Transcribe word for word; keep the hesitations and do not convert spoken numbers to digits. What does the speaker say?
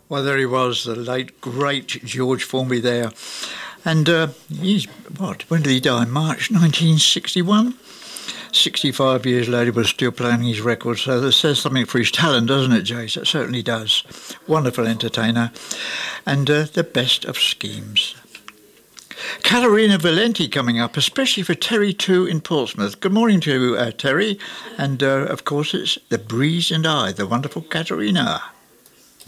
Well, there he was, the late, great George Formby there. And uh, he's, what, when did he die? March nineteen sixty-one? sixty-five years later, he was still playing his records. So that says something for his talent, doesn't it, Jace? It certainly does. Wonderful entertainer. And uh, the best of schemes. Caterina Valenti coming up, especially for Terry too in Portsmouth. Good morning to uh, Terry. And, uh, of course, it's The Breeze and I, the wonderful Caterina.